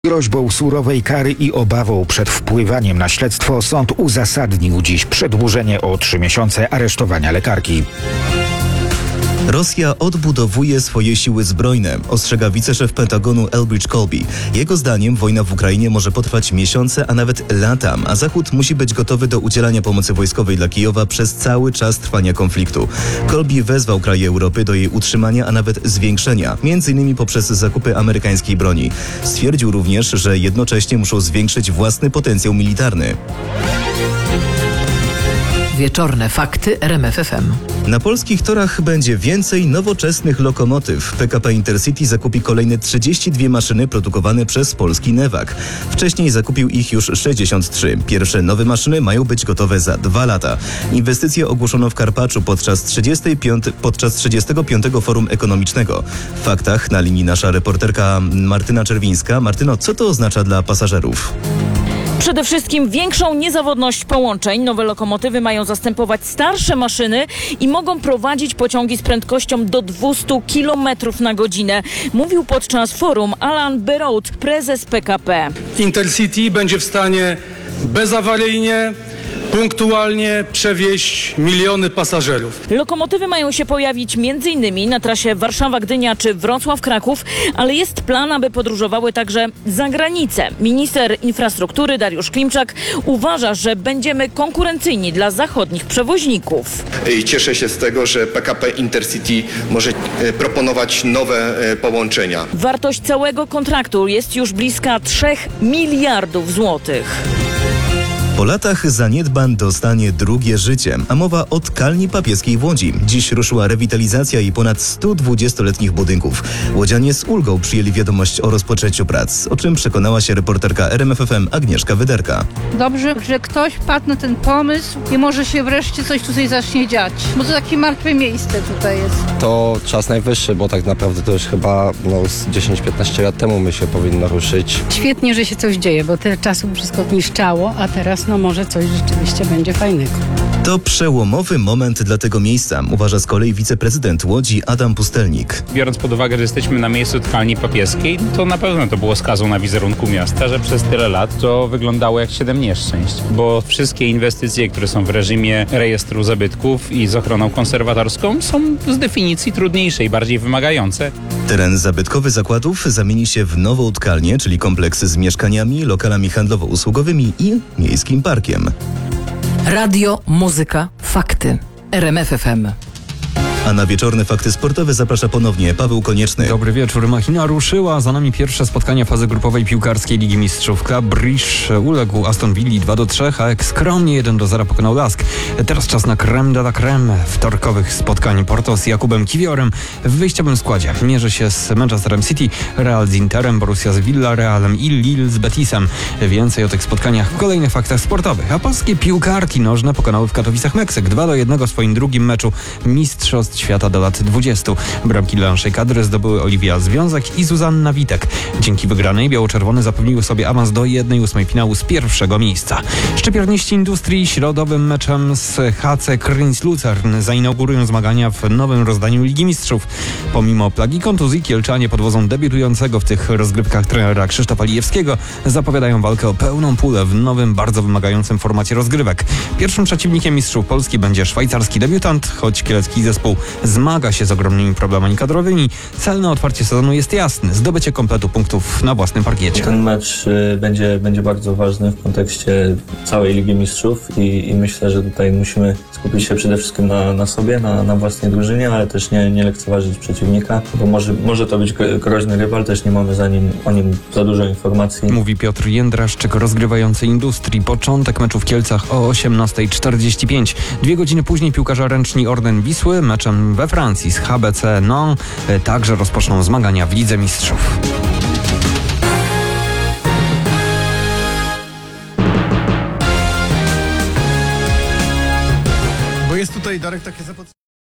Groźbą surowej kary i obawą przed wpływaniem na śledztwo sąd uzasadnił dziś przedłużenie o 3 miesiące aresztowania lekarki. Rosja odbudowuje swoje siły zbrojne, ostrzega wiceszef Pentagonu Elbridge Colby. Jego zdaniem wojna w Ukrainie może potrwać miesiące, a nawet lata, a Zachód musi być gotowy do udzielania pomocy wojskowej dla Kijowa przez cały czas trwania konfliktu. Colby wezwał kraje Europy do jej utrzymania, a nawet zwiększenia, m.in. poprzez zakupy amerykańskiej broni. Stwierdził również, że jednocześnie muszą zwiększyć własny potencjał militarny. Wieczorne fakty RMF FM. Na polskich torach będzie więcej nowoczesnych lokomotyw. PKP Intercity zakupi kolejne 32 maszyny produkowane przez polski Newag. Wcześniej zakupił ich już 63. Pierwsze nowe maszyny mają być gotowe za 2 lata. Inwestycje ogłoszono w Karpaczu podczas 35. Forum Ekonomicznego. W faktach na linii nasza reporterka Martyna Czerwińska. Martyno, co to oznacza dla pasażerów? Przede wszystkim większą niezawodność połączeń. Nowe lokomotywy mają zastępować starsze maszyny i mogą prowadzić pociągi z prędkością do 200 km na godzinę. Mówił podczas forum Alan Berraud, prezes PKP. Intercity będzie w stanie bezawaryjnie, punktualnie przewieźć miliony pasażerów. Lokomotywy mają się pojawić m.in. na trasie Warszawa-Gdynia czy Wrocław-Kraków, ale jest plan, aby podróżowały także za granicę. Minister infrastruktury Dariusz Klimczak uważa, że będziemy konkurencyjni dla zachodnich przewoźników. I cieszę się z tego, że PKP Intercity może proponować nowe połączenia. Wartość całego kontraktu jest już bliska 3 miliardów złotych. Po latach zaniedbań dostanie drugie życie, a mowa o tkalni papieskiej w Łodzi. Dziś ruszyła rewitalizacja jej ponad 120-letnich budynków. Łodzianie z ulgą przyjęli wiadomość o rozpoczęciu prac, o czym przekonała się reporterka RMF FM Agnieszka Wyderka. Dobrze, że ktoś padł na ten pomysł i może się wreszcie coś tutaj zacznie dziać, bo to takie martwe miejsce tutaj jest. To czas najwyższy, bo tak naprawdę to już chyba z 10-15 lat temu my się powinno ruszyć. Świetnie, że się coś dzieje, bo tyle czasu wszystko niszczało, a teraz może coś rzeczywiście będzie fajnego. To przełomowy moment dla tego miejsca, uważa z kolei wiceprezydent Łodzi Adam Pustelnik. Biorąc pod uwagę, że jesteśmy na miejscu tkalni papieskiej, to na pewno to było skazą na wizerunku miasta, że przez tyle lat to wyglądało jak 7 nieszczęść, bo wszystkie inwestycje, które są w reżimie rejestru zabytków i z ochroną konserwatorską, są z definicji trudniejsze i bardziej wymagające. Teren zabytkowy zakładów zamieni się w nową tkalnię, czyli kompleks z mieszkaniami, lokalami handlowo-usługowymi i miejskim parkiem. Radio, muzyka, fakty. RMF FM. A na wieczorne fakty sportowe zaprasza ponownie Paweł Konieczny. Dobry wieczór. Machina ruszyła. Za nami pierwsze spotkania fazy grupowej piłkarskiej Ligi Mistrzów. Club Brugge uległ Aston Villi 2-3, a jak skromnie 1-0 pokonał Lask. Teraz czas na crème de la crème wtorkowych spotkań. Porto z Jakubem Kiwiorem w wyjściowym składzie mierzy się z Manchesterem City, Real z Interem, Borussia z Villarrealem i Lille z Betisem. Więcej o tych spotkaniach w kolejnych faktach sportowych. A polskie piłkarki nożne pokonały w Katowicach Meksyk 2-1 w swoim drugim meczu Mistrzostw Świata do lat 20. Bramki dla naszej kadry zdobyły Oliwia Związek i Zuzanna Witek. Dzięki wygranej biało-czerwone zapewniły sobie awans do 1/8 finału z pierwszego miejsca. Szczypiorniści Industrii środowym meczem z HC Kryns Lucern zainaugurują zmagania w nowym rozdaniu Ligi Mistrzów. Pomimo plagi kontuzji kielczanie pod wodzą debiutującego w tych rozgrywkach trenera Krzysztofa Lijewskiego zapowiadają walkę o pełną pulę w nowym, bardzo wymagającym formacie rozgrywek. Pierwszym przeciwnikiem mistrzów Polski będzie szwajcarski debiutant, choć kielecki zespół zmaga się z ogromnymi problemami kadrowymi. Cel na otwarcie sezonu jest jasny. Zdobycie kompletu punktów na własnym parkiecie. Ten mecz będzie bardzo ważny w kontekście całej Ligi Mistrzów i myślę, że tutaj musimy skupić się przede wszystkim na sobie, na własnej drużynie, ale też nie lekceważyć przeciwnika, bo może to być groźny rywal, też nie mamy o nim za dużo informacji. Mówi Piotr Jędraszczyk, rozgrywający Industrii. Początek meczu w Kielcach o 18:45. 2 godziny później piłkarze ręczni Orlen Wisły meczem we Francji z HBC Nantes także rozpoczną zmagania w Lidze Mistrzów. Bo jest tutaj, Darek, takie